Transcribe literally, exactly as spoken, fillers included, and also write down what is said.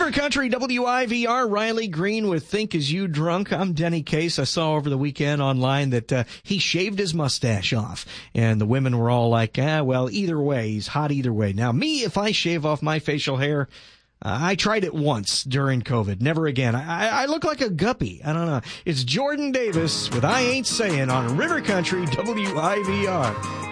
River Country W I V R, Riley Green with Think Is You Drunk. I'm Denny Case. I saw over the weekend online that uh, he shaved his mustache off. And the women were all like, ah, well, either way, he's hot either way. Now, me, if I shave off my facial hair, uh, I tried it once during COVID. Never again. I, I look like a guppy. I don't know. It's Jordan Davis with I Ain't Saying on River Country W I V R.